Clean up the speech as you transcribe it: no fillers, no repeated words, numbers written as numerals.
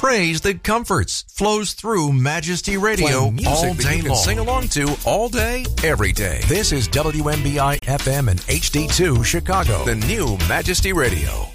praise that comforts flows through Majesty Radio all day long. Sing along to all day, every day. This is WMBI FM and HD2 Chicago, the new Majesty Radio.